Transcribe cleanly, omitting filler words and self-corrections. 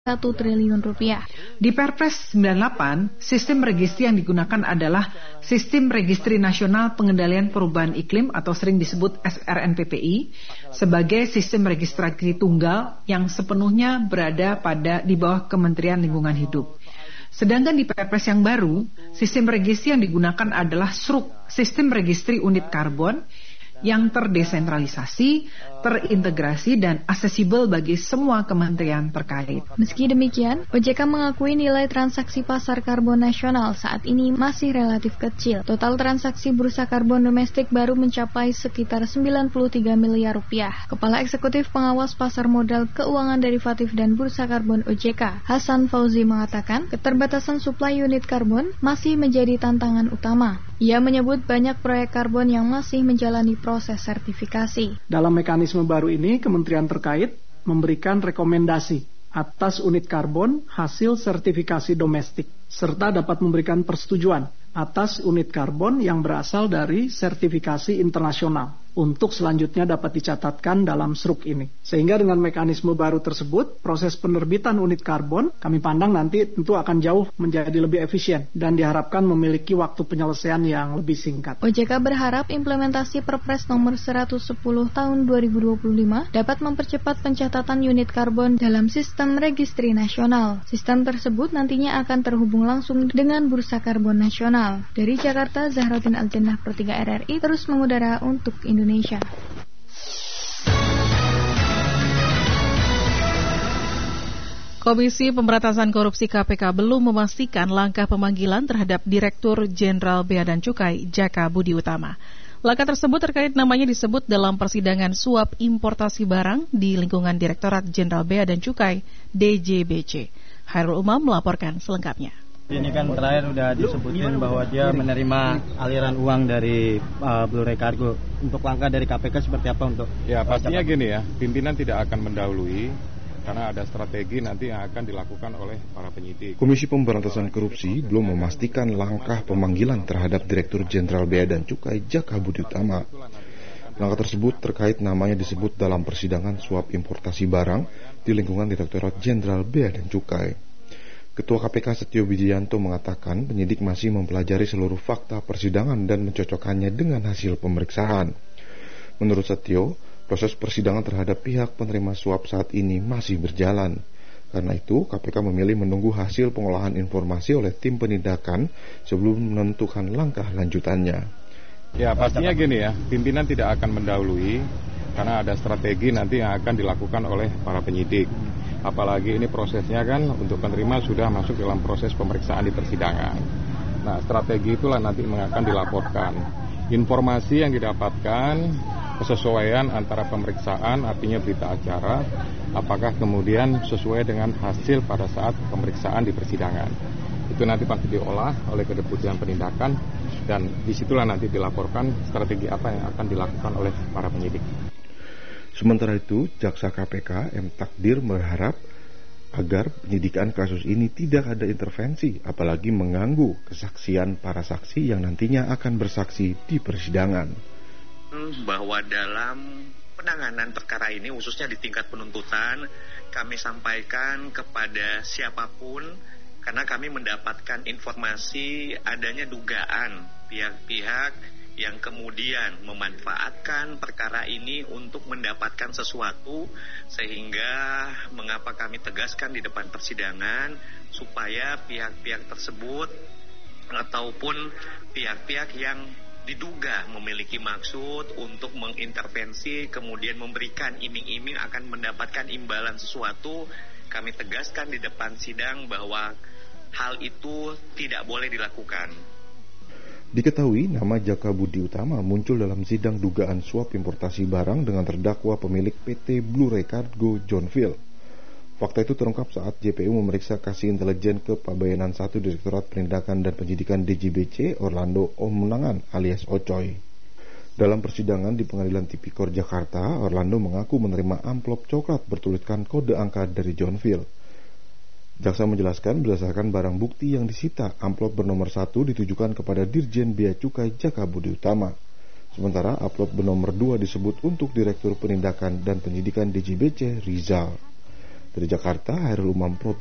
Rp1 triliun. Di Perpres 98, sistem registri yang digunakan adalah Sistem Registri Nasional Pengendalian Perubahan Iklim atau sering disebut SRNPPI sebagai sistem registrasi tunggal yang sepenuhnya berada di bawah Kementerian Lingkungan Hidup. Sedangkan di Perpres yang baru, sistem registri yang digunakan adalah SRUK, Sistem Registri Unit Karbon, yang terdesentralisasi, terintegrasi, dan aksesibel bagi semua kementerian terkait. Meski demikian, OJK mengakui nilai transaksi pasar karbon nasional saat ini masih relatif kecil. Total transaksi bursa karbon domestik baru mencapai sekitar Rp93 miliar. Kepala Eksekutif Pengawas Pasar Modal Keuangan Derivatif dan Bursa Karbon OJK, Hasan Fauzi mengatakan, keterbatasan suplai unit karbon masih menjadi tantangan utama. Ia menyebut banyak proyek karbon yang masih menjalani proses sertifikasi. Dalam mekanisme baru ini, kementerian terkait memberikan rekomendasi atas unit karbon hasil sertifikasi domestik, serta dapat memberikan persetujuan atas unit karbon yang berasal dari sertifikasi internasional untuk selanjutnya dapat dicatatkan dalam SRUK ini. Sehingga dengan mekanisme baru tersebut, proses penerbitan unit karbon kami pandang nanti tentu akan jauh menjadi lebih efisien dan diharapkan memiliki waktu penyelesaian yang lebih singkat. OJK berharap implementasi Perpres nomor 110 tahun 2025 dapat mempercepat pencatatan unit karbon dalam sistem registri nasional. Sistem tersebut nantinya akan terhubung langsung dengan Bursa Karbon Nasional. Dari Jakarta, Zahrotin Aljannah per 3 RRI terus mengudara untuk Indonesia. Komisi Pemberantasan Korupsi KPK belum memastikan langkah pemanggilan terhadap Direktur Jenderal Bea dan Cukai Jaka Budi Utama. Langkah tersebut terkait namanya disebut dalam persidangan suap importasi barang di lingkungan Direktorat Jenderal Bea dan Cukai DJBC. Hairul Umam melaporkan selengkapnya. Ini kan terakhir udah disebutin bahwa dia menerima aliran uang dari Blu-ray Cargo. Untuk langkah dari KPK seperti apa untuk? Ya pastinya gini ya, pimpinan tidak akan mendahului karena ada strategi nanti yang akan dilakukan oleh para penyidik. Komisi Pemberantasan Korupsi belum memastikan langkah pemanggilan terhadap Direktur Jenderal Bea dan Cukai Jaka Budi Utama. Langkah tersebut terkait namanya disebut dalam persidangan suap importasi barang di lingkungan Direktorat Jenderal Bea dan Cukai. Ketua KPK Setio Wijiyanto mengatakan penyidik masih mempelajari seluruh fakta persidangan dan mencocokkannya dengan hasil pemeriksaan. Menurut Setio, proses persidangan terhadap pihak penerima suap saat ini masih berjalan. Karena itu, KPK memilih menunggu hasil pengolahan informasi oleh tim penindakan sebelum menentukan langkah lanjutannya. Ya pastinya gini ya, pimpinan tidak akan mendahului karena ada strategi nanti yang akan dilakukan oleh para penyidik. Apalagi ini prosesnya kan untuk penerima sudah masuk dalam proses pemeriksaan di persidangan. Nah strategi itulah nanti akan dilaporkan. Informasi yang didapatkan, kesesuaian antara pemeriksaan artinya berita acara, apakah kemudian sesuai dengan hasil pada saat pemeriksaan di persidangan. Itu nanti pasti diolah oleh Kedeputian Penindakan dan disitulah nanti dilaporkan strategi apa yang akan dilakukan oleh para penyidik. Sementara itu, Jaksa KPK M. Takdir berharap agar penyidikan kasus ini tidak ada intervensi, apalagi mengganggu kesaksian para saksi yang nantinya akan bersaksi di persidangan. Bahwa dalam penanganan perkara ini, khususnya di tingkat penuntutan, kami sampaikan kepada siapapun, karena kami mendapatkan informasi adanya dugaan pihak-pihak yang kemudian memanfaatkan perkara ini untuk mendapatkan sesuatu, sehingga mengapa kami tegaskan di depan persidangan supaya pihak-pihak tersebut ataupun pihak-pihak yang diduga memiliki maksud untuk mengintervensi kemudian memberikan iming-iming akan mendapatkan imbalan sesuatu, kami tegaskan di depan sidang bahwa hal itu tidak boleh dilakukan. Diketahui nama Jaka Budi Utama muncul dalam sidang dugaan suap importasi barang dengan terdakwa pemilik PT Blu-ray Cargo John Phil. Fakta itu terungkap saat JPU memeriksa kasih intelijen ke Pabayanan 1 Direktorat Penindakan dan Penyidikan DJBC Orlando Omunangan alias Ocoy. Dalam persidangan di Pengadilan Tipikor Jakarta, Orlando mengaku menerima amplop coklat bertuliskan kode angka dari John Phil. Jaksa menjelaskan berdasarkan barang bukti yang disita, amplop bernomor 1 ditujukan kepada Dirjen Bea Cukai Jaka Budi Utama. Sementara amplop bernomor 2 disebut untuk Direktur Penindakan dan Penyidikan DJBC Rizal. Dari Jakarta, Hairul Umam,